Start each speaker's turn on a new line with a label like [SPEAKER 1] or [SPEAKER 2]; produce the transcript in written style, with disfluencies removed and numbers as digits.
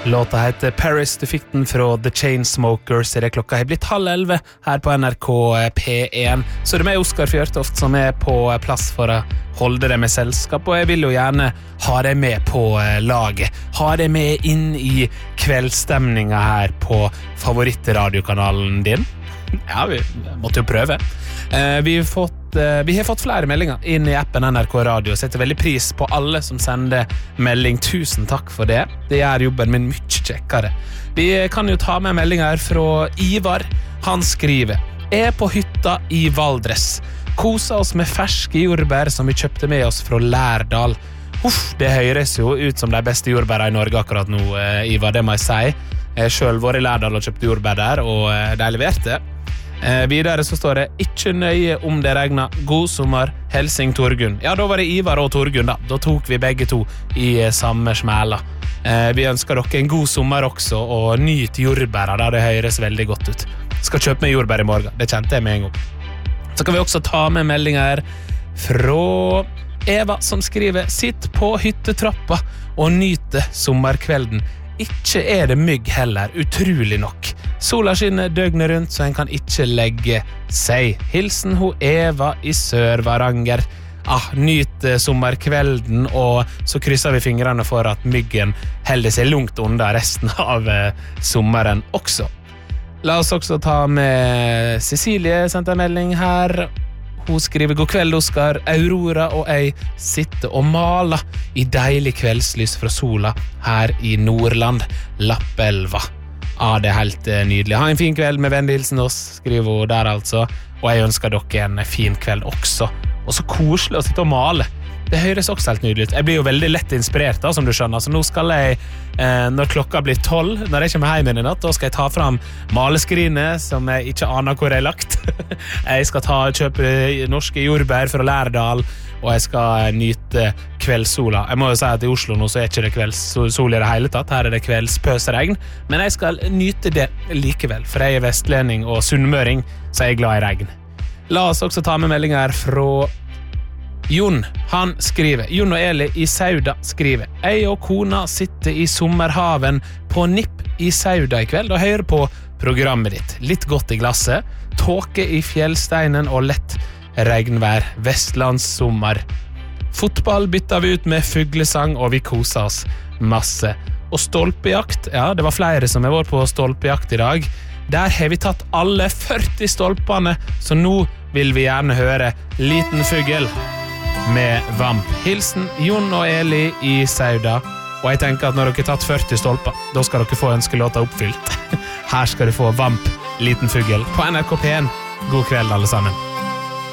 [SPEAKER 1] Låta heter Paris, du fikk den fra The Chainsmokers. Det klokka har blitt 10:30 her på NRK P1. Så det er meg, Oskar Fjørtoft, som er på plass for å holde deg med selskap, og jeg vil jo gjerne ha deg med på laget. Ha deg med inn i kveldsstemninga her på favorittradiokanalen din. Ja, vi måtte jo prøve. Vi har fått flere meldinger inn i appen NRK Radio. Setter veldig pris på alle som sender melding. Tusen takk for det. Det gjør jobben min mye kjekkere. Vi kan jo ta med meldinger fra Ivar. Han skriver: Er på hytta i Valdres. Kosa oss med ferske jordbær som vi kjøpte med oss fra Lærdal. Uff, det høres jo ut som de beste jordbæra i Norge akkurat nå, Ivar, det må jeg si. Jeg selv var i Lærdal og kjøpte jordbær der, og de leverte. Videre så står det: Ikke nøye om det regner. God sommer, Helsing Torgunn. Ja, da var det Ivar og Torgunn da. Da tok vi begge to i samme smæla. Vi ønsker dere en god sommer også, og nyt jordbæra da, det høres veldig godt ut. Skal kjøpe meg jordbær i morgen, det kjente jeg med en gang. Så kan vi også ta med meldinger fra Eva, som skriver: Sitt på hyttetrappa og nyte sommerkvelden. Ikke er det mygg heller, utrolig nok. Sola skinner døgnet rundt, så en kan ikke legge seg. Hilsen ho Eva i Sør-Varanger. Nyt sommerkvelden, og så krysser vi fingrene for at myggen holder seg langt unna resten av sommeren også. La oss også ta med Cecilie, sendte en melding her. Hun skriver: God kveld, Oskar. Aurora og jeg sitter og maler i deilig kveldslys fra sola her i Nordland, Lappelva. Det er helt nydelig. Ha en fin kveld med vennlig hilsen oss, skriver hun der altså. Og jeg ønsker dere en fin kveld også. Og så koselig å sitte og male. Det høres også helt nydelig ut. Jeg blir jo veldig lett inspirert da, som du skjønner. Så nå skal jeg, når klokka blir 12, når jeg kommer hjem i natt, da skal jeg ta fram maleskrinet, som jeg ikke aner hvor jeg har lagt. Jeg skal kjøpe norske jordbær fra Lærdal, og jeg skal nyte kveldssola. Jeg må jo si at i Oslo nå så er ikke det kveldssol i det hele tatt. Her er det kveldspøsregn. Men jeg skal nyte det likevel, for jeg er vestlending og sunnmøring, så jeg er glad i regn. La oss også ta med meldinger fra Jon. Han skriver: Jon og Eli i Sauda skriver: Jeg og kona sitter i sommerhaven på Nipp i Sauda i kveld og hører på programmet ditt. Litt godt i glasset, tåke i fjellsteinen og lett regnvær, vestlandssommer. Fotball bytter vi ut med fuglesang, og vi koser oss masse. Og stolpejakt, ja, det var flere som har vært på stolpejakt i dag. Der har vi tatt alle 40 stolpene, så nå vil vi gjerne høre Liten fugl med Vamp. Hilsen Jon og Eli i Sauda. Og jeg tenker at når dere har tatt 40 stolper, da skal dere få ønskelåta oppfylt. Her skal du få Vamp, Liten fugl på NRK P1. God kveld alle sammen.